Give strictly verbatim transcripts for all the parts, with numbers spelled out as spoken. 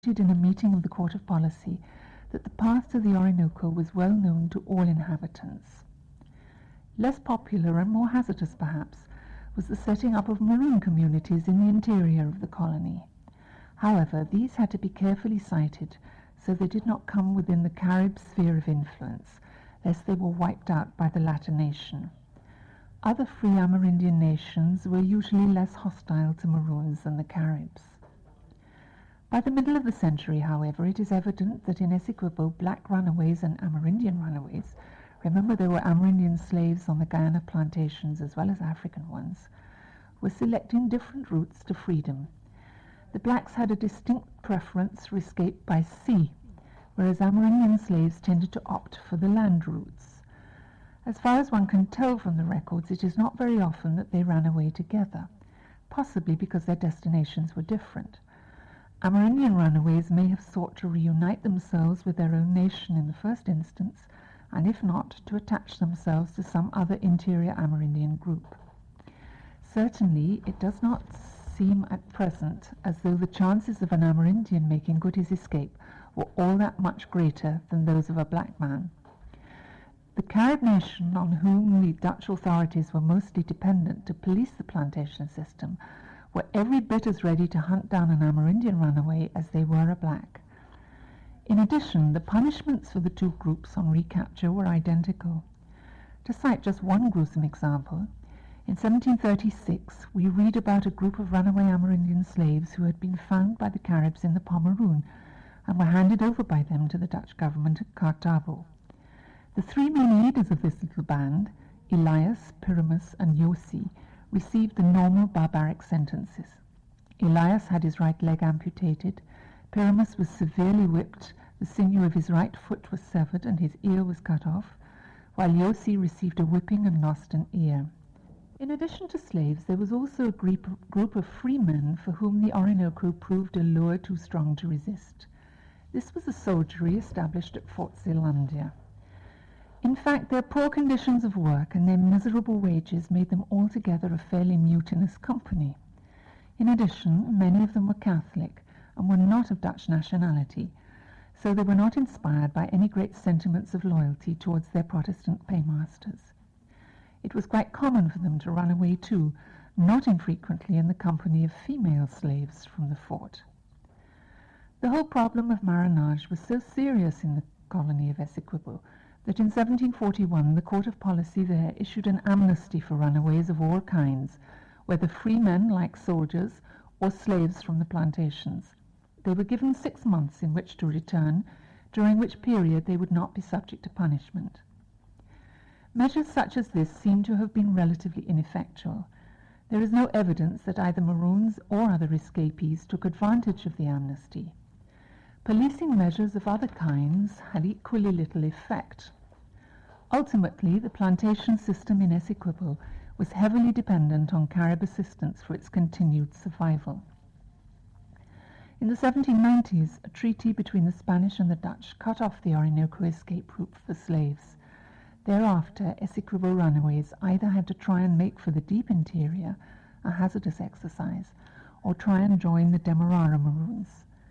in a meeting of the Court of Policy that the path to the Orinoco was well known to all inhabitants. Less popular and more hazardous, perhaps, was the setting up of maroon communities in the interior of the colony. However, these had to be carefully sited so they did not come within the Carib sphere of influence, lest they were wiped out by the latter nation. Other free Amerindian nations were usually less hostile to Maroons than the Caribs. By the middle of the century, however, it is evident that in Essequibo, black runaways and Amerindian runaways, remember there were Amerindian slaves on the Guyana plantations as well as African ones, were selecting different routes to freedom. The blacks had a distinct preference for escape by sea, whereas Amerindian slaves tended to opt for the land routes. As far as one can tell from the records, it is not very often that they ran away together, possibly because their destinations were different. Amerindian runaways may have sought to reunite themselves with their own nation in the first instance, and if not, to attach themselves to some other interior Amerindian group. Certainly, it does not seem at present as though the chances of an Amerindian making good his escape were all that much greater than those of a black man. The Carib nation on whom the Dutch authorities were mostly dependent to police the plantation system were every bit as ready to hunt down an Amerindian runaway as they were a black. In addition, the punishments for the two groups on recapture were identical. To cite just one gruesome example, in seventeen thirty-six we read about a group of runaway Amerindian slaves who had been found by the Caribs in the Pomeroon and were handed over by them to the Dutch government at Kartabo. The three main leaders of this little band, Elias, Pyramus, and Yossi, received the normal barbaric sentences. Elias had his right leg amputated, Pyramus was severely whipped, the sinew of his right foot was severed and his ear was cut off, while Yossi received a whipping and lost an ear. In addition to slaves, there was also a group of, group of free men for whom the Orinoco proved a lure too strong to resist. This was a soldiery established at Fort Zeelandia. In fact, their poor conditions of work and their miserable wages made them altogether a fairly mutinous company. In addition, many of them were Catholic and were not of Dutch nationality, so they were not inspired by any great sentiments of loyalty towards their Protestant paymasters. It was quite common for them to run away too, not infrequently in the company of female slaves from the fort. The whole problem of marronage was so serious in the colony of Essequibo that in seventeen forty-one the Court of Policy there issued an amnesty for runaways of all kinds, whether free men like soldiers or slaves from the plantations. They were given six months in which to return, during which period they would not be subject to punishment. Measures such as this seem to have been relatively ineffectual. There is no evidence that either Maroons or other escapees took advantage of the amnesty. Policing measures of other kinds had equally little effect. Ultimately, the plantation system in Essequibo was heavily dependent on Carib assistance for its continued survival. In the seventeen nineties, a treaty between the Spanish and the Dutch cut off the Orinoco escape route for slaves. Thereafter, Essequibo runaways either had to try and make for the deep interior, a hazardous exercise, or try and join the Demerara Maroons.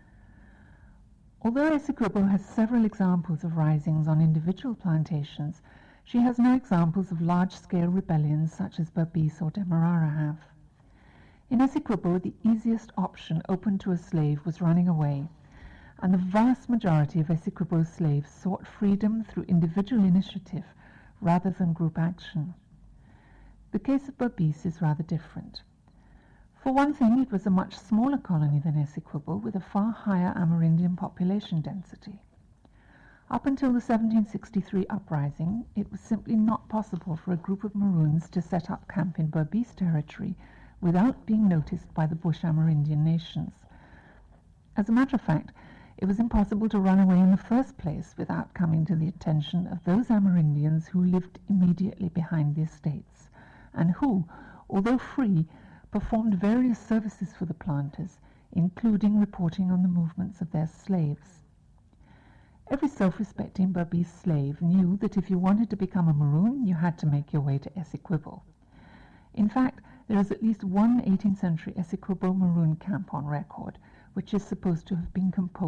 Although Essequibo has several examples of risings on individual plantations, she has no examples of large-scale rebellions such as Berbice or Demerara have. In Essequibo, the easiest option open to a slave was running away, and the vast majority of Essequibo slaves sought freedom through individual initiative rather than group action. The case of Berbice is rather different. For one thing, it was a much smaller colony than Essequibo, with a far higher Amerindian population density. Up until the seventeen sixty-three uprising, it was simply not possible for a group of Maroons to set up camp in Berbice territory without being noticed by the bush Amerindian nations. As a matter of fact, it was impossible to run away in the first place without coming to the attention of those Amerindians who lived immediately behind the estates, and who, although free, performed various services for the planters, including reporting on the movements of their slaves. Every self-respecting Berbice slave knew that if you wanted to become a Maroon, you had to make your way to Essequibo. In fact, there is at least one eighteenth century Essequibo Maroon camp on record, which is supposed to have been composed